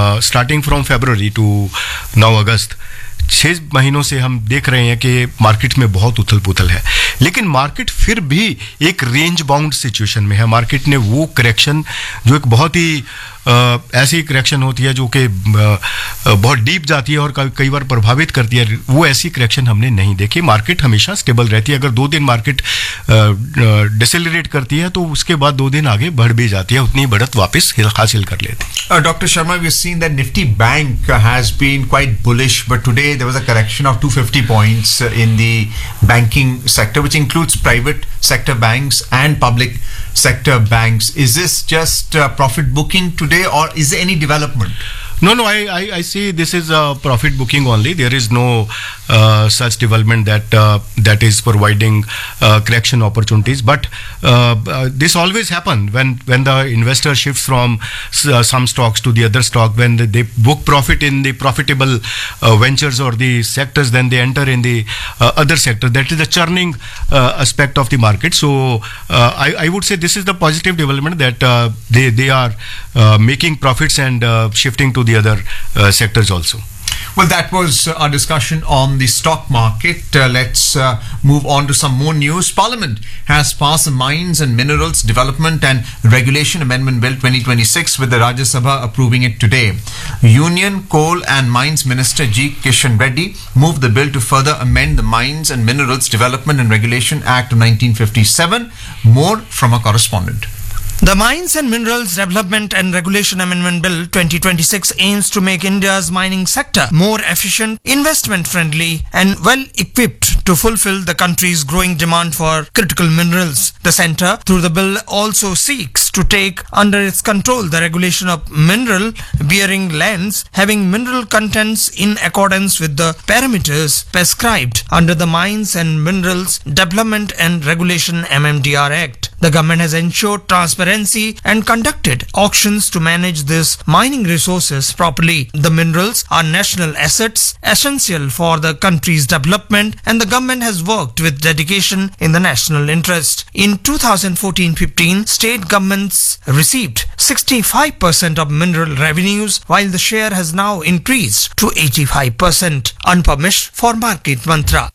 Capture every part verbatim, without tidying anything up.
Starting from February to now अगस्त, छः महीनों से हम देख रहे हैं कि मार्केट में बहुत उथल पुथल है, लेकिन मार्केट फिर भी एक रेंज बाउंड सिचुएशन में है. मार्केट ने वो करेक्शन जो एक बहुत ही Uh, ऐसी करेक्शन होती है जो कि uh, uh, बहुत डीप जाती है और कई बार प्रभावित करती है, वो ऐसी करेक्शन हमने नहीं देखी. मार्केट हमेशा स्टेबल रहती है. अगर दो दिन मार्केट डिसेलरेट uh, uh, करती है तो उसके बाद दो दिन आगे बढ़ भी जाती है, उतनी बढ़त वापस हासिल कर लेती है. Doctor Sharma, we've seen that Nifty Bank has been quite bullish, but today there was a correction of two hundred fifty points in the banking sector, which includes private sector banks and public sector banks. Is this just uh, profit booking today, or is there any development? No, no, I, I, I see this is a profit booking only. There is no uh, such development that uh, that is providing uh, correction opportunities. But uh, uh, this always happen when when the investor shifts from uh, some stocks to the other stock. When they, they book profit in the profitable uh, ventures or the sectors, then they enter in the uh, other sector. That is the churning uh, aspect of the market. So uh, I, I would say this is the positive development that uh, they they are uh, making profits and uh, shifting to the other uh, sectors also. Well, that was our discussion on the stock market. Uh, let's uh, move on to some more news. Parliament has passed the Mines and Minerals Development and Regulation Amendment Bill twenty twenty-six, with the Rajya Sabha approving it today. Union Coal and Mines Minister G. Kishan Reddy moved the bill to further amend the Mines and Minerals Development and Regulation Act of nineteen fifty-seven. More from our correspondent. The Mines and Minerals Development and Regulation Amendment Bill twenty twenty-six aims to make India's mining sector more efficient, investment-friendly and well-equipped to fulfill the country's growing demand for critical minerals. The centre, through the bill, also seeks to take under its control the regulation of mineral-bearing lands having mineral contents in accordance with the parameters prescribed under the Mines and Minerals Development and Regulation M M D R Act. The government has ensured transparency and conducted auctions to manage these mining resources properly. The minerals are national assets essential for the country's development, and the government has worked with dedication in the national interest. In two thousand fourteen fifteen, state governments received sixty-five percent of mineral revenues, while the share has now increased to eighty-five percent. Unpunished for Market Mantra.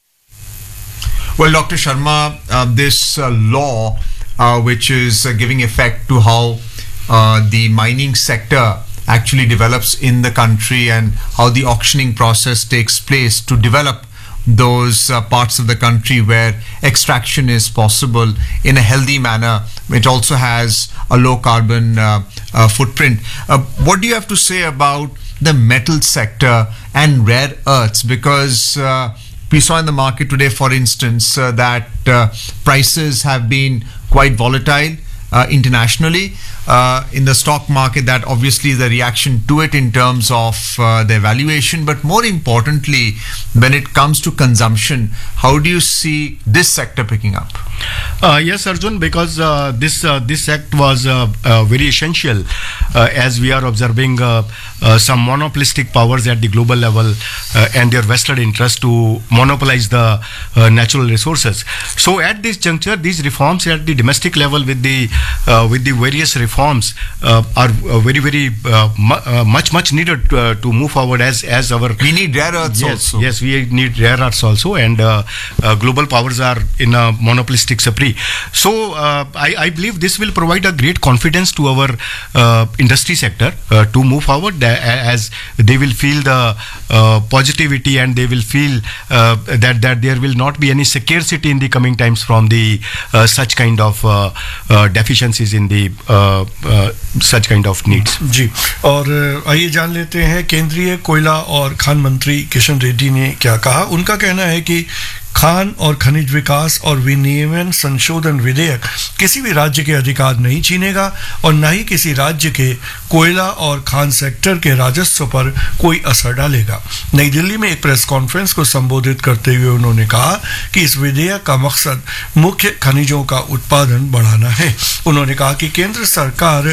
Well, Doctor Sharma, uh, this uh, law Uh, which is uh, giving effect to how uh, the mining sector actually develops in the country and how the auctioning process takes place to develop those uh, parts of the country where extraction is possible in a healthy manner. It also has a low carbon uh, uh, footprint. Uh, what do you have to say about the metal sector and rare earths? Because uh, we saw in the market today, for instance, uh, that uh, prices have been quite volatile uh, internationally. Uh, in the stock market, that obviously is the reaction to it in terms of uh, their valuation. But more importantly, when it comes to consumption, how do you see this sector picking up? Uh, yes, Arjun, because uh, this uh, this act was uh, uh, very essential uh, as we are observing uh, uh, some monopolistic powers at the global level uh, and their vested interest to monopolize the uh, natural resources. So at this juncture, these reforms at the domestic level with the uh, with the various reforms uh, are uh, very very uh, mu- uh, much much needed uh, to move forward as as our we need rare earths yes, also. Yes, we need rare earths also, and uh, uh, global powers are in a monopolistic spree. So uh, I, I believe this will provide a great confidence to our uh, industry sector uh, to move forward, as they will feel the uh, positivity and they will feel uh, that that there will not be any scarcity in the coming times from the uh, such kind of uh, uh, deficiencies in the uh, uh, such kind of needs. जी, और आइए जान लेते हैं केंद्रीय कोयला और खान मंत्री किशन रेड्डी ने क्या कहा. उनका कहना है कि खान और खनिज विकास और विनियमन संशोधन विधेयक किसी भी राज्य के अधिकार नहीं छीनेगा और न ही किसी राज्य के कोयला और खान सेक्टर के राजस्व पर कोई असर डालेगा. नई दिल्ली में एक प्रेस कॉन्फ्रेंस को संबोधित करते हुए उन्होंने कहा कि इस विधेयक का मकसद मुख्य खनिजों का उत्पादन बढ़ाना है. उन्होंने कहा कि केंद्र सरकार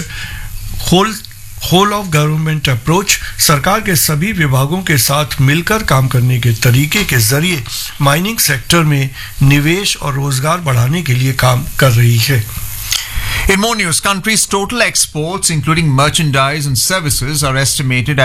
whole whole of government approach, सरकार के सभी विभागों के साथ मिलकर काम करने के तरीके के जरिए माइनिंग सेक्टर में निवेश और रोजगार बढ़ाने के लिए काम कर रही है. In more news, country's total exports, including merchandise and services, are estimated at